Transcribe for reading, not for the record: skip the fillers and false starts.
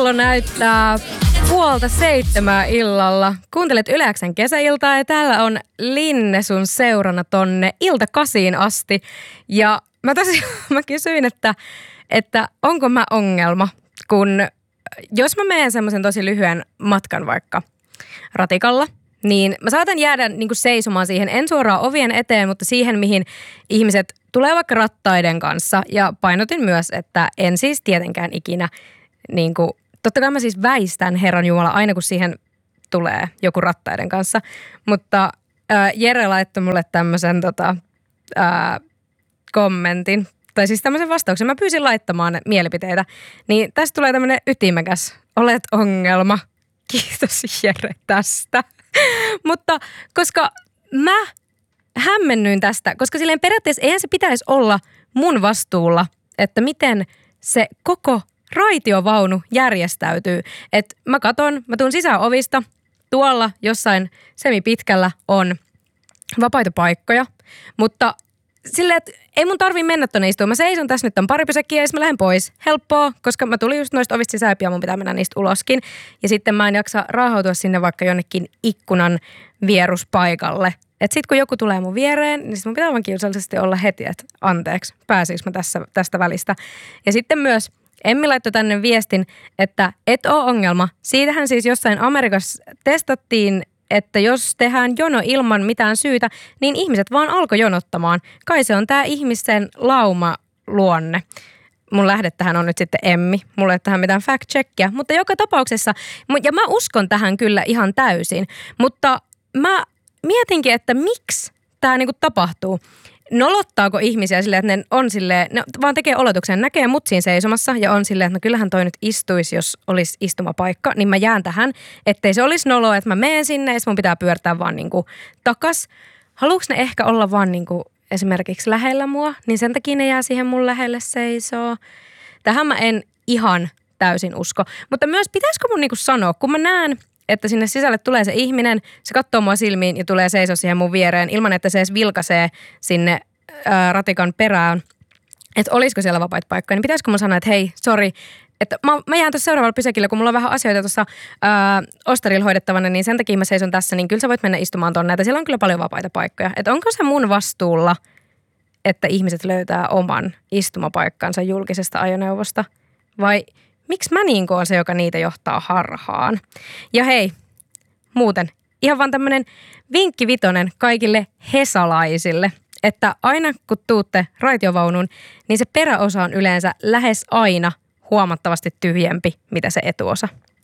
Kello näyttää 6:30 illalla. Kuuntelet Yle X:n kesäiltaa ja täällä on Linne sun seurana tonne ilta 8 asti. Ja mä kysyin, että onko mä ongelma, kun jos mä menen semmoisen tosi lyhyen matkan vaikka ratikalla, niin mä saatan jäädä niin kuin seisomaan siihen, en suoraan ovien eteen, mutta siihen, mihin ihmiset tulee vaikka rattaiden kanssa. Ja painotin myös, että en siis tietenkään ikinä, niin kuin, totta kai mä siis väistän Herran Jumala aina, kun siihen tulee joku rattaiden kanssa. Mutta Jere laittoi mulle tämmöisen kommentin, tai siis tämmöisen vastauksen. Mä pyysin laittamaan mielipiteitä, niin tästä tulee tämmöinen ytimekäs, olet ongelma. Kiitos Jere tästä. Mutta koska mä hämmennyin tästä, koska silleen periaatteessa eihän se pitäisi olla mun vastuulla, että miten se koko raitiovaunu järjestäytyy. Että mä tuun sisään ovista, tuolla jossain semipitkällä on vapaita paikkoja, mutta silleen, että ei mun tarvii mennä tonne istumaan. Mä seison tässä nyt on pari pysäkkiä ja mä lähden pois. Helppoa, koska mä tulin just noista ovista sisään ja mun pitää mennä niistä uloskin. Ja sitten mä en jaksa raahautua sinne vaikka jonnekin ikkunan vieruspaikalle. Että sit kun joku tulee mun viereen, niin sit mun pitää vaan kiusallisesti olla heti, että anteeksi, pääsinkö mä tästä välistä. Ja sitten myös Emmi laittoi tänne viestin, että et oo ongelma. Siitähän siis jossain Amerikassa testattiin, että jos tehdään jono ilman mitään syytä, niin ihmiset vaan alkoi jonottamaan. Kai se on tää ihmisen lauma-luonne. Mun lähdettähän on nyt sitten Emmi. Mulla ei ole tähän mitään fact-checkia. Mutta joka tapauksessa, ja mä uskon tähän kyllä ihan täysin, mutta mä mietinkin, että miksi tää niinku tapahtuu. Nolottaako ihmisiä silleen, että ne on silleen, ne vaan tekee oletuksen, näkee mut siinä seisomassa ja on silleen, että no kyllähän toi nyt istuisi, jos olisi istumapaikka, niin mä jään tähän, ettei se olisi noloa, että mä menen sinne ja mun pitää pyörtää vaan niinku takas. Haluuks ne ehkä olla vaan niinku esimerkiksi lähellä mua, niin sen takia ne jää siihen mun lähelle seisoo. Tähän mä en ihan täysin usko, mutta myös pitäisikö mun niinku sanoa, kun mä näen, että sinne sisälle tulee se ihminen, se katsoo mua silmiin ja tulee seisoo siihen mun viereen ilman, että se edes vilkaisee sinne ratikan perään, että olisiko siellä vapaita paikkoja, niin pitäisikö mun sanoa, että hei, sori, että mä jään tuossa seuraavalla pysäkillä, kun mulla on vähän asioita tuossa Ostarilla hoidettavana, niin sen takia mä seison tässä, niin kyllä sä voit mennä istumaan tonne, että siellä on kyllä paljon vapaita paikkoja. Että onko se mun vastuulla, että ihmiset löytää oman istumapaikkansa julkisesta ajoneuvosta, vai miksi mä niin kuin on se, joka niitä johtaa harhaan? Ja hei, muuten, ihan vaan tämmönen vinkki vitonen kaikille hesalaisille, että aina kun tuutte raitiovaunuun, niin se peräosa on yleensä lähes aina huomattavasti tyhjempi, mitä se etuosa.